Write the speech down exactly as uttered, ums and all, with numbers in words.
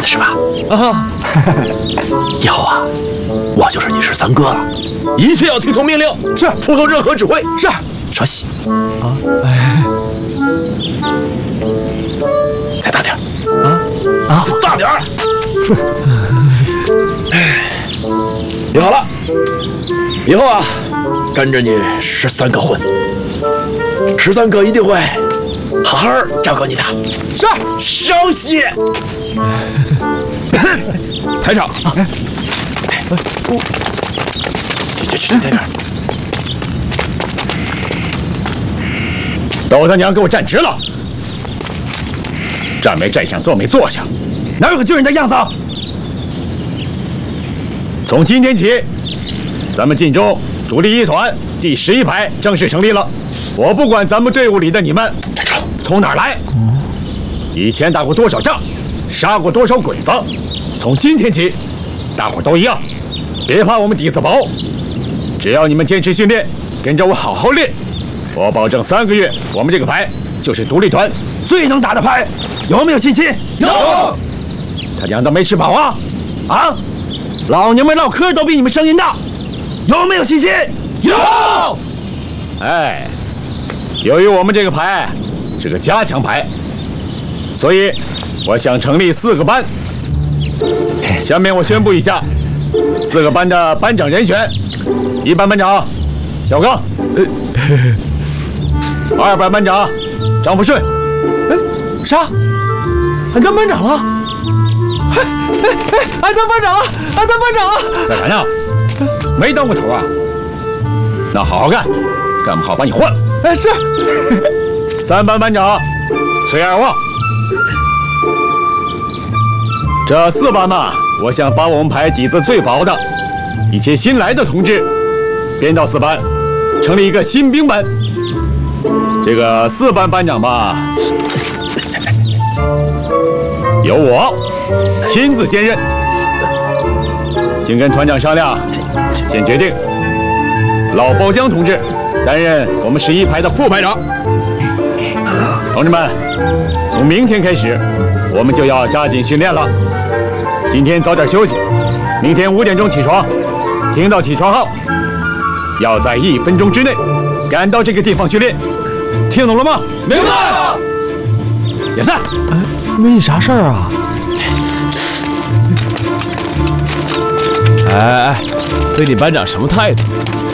子是吧？ 啊！ 以后啊，我就是你十三哥了，一切要听从命令， 是服从任何指挥。 是。 稍息啊！哎， 再大点啊啊！ 再大点儿！别好了，以后啊，跟着你十三哥混，十三哥一定会好好照顾你的。 是。 稍息。 排长， 去去去那边。 都他娘给我站直了！站没站相，坐没坐相，哪有个军人的样子？从今天起，咱们晋中独立一团第十一排正式成立了。我不管咱们队伍里的你们从哪儿来，以前打过多少仗，杀过多少鬼子，从今天起，大伙都一样，别怕我们底子薄，只要你们坚持训练，跟着我好好练。我保证三个月，我们这个排就是独立团最能打的排，有没有信心？ 有。 他娘的没吃饱啊！啊！老娘们唠嗑都比你们声音大，有没有信心？ 有。 哎，由于我们这个排是个加强排，所以我想成立四个班。下面我宣布一下四个班的班长人选：一班班长小刚。呃二班班长张福顺。 哎，啥？俺当班长了？哎哎哎，俺当班长了！俺当班长了！ 干啥呢？没当过头啊？那好好干，干不好把你换了。 哎，是。 三班班长崔二旺。这四班嘛，我想把我们排底子最薄的一些新来的同志编到四班，成立一个新兵班。这个四班班长吧，由我亲自兼任，经跟团长商量，先决定老包浆同志担任我们十一排的副排长。同志们，从明天开始，我们就要加紧训练了。今天早点休息，明天五点钟起床，听到起床号，要在一分钟之内赶到这个地方训练。听懂了吗？ 明白了。 解散。 哎，没你啥事儿啊？ 哎哎，对你班长什么态度？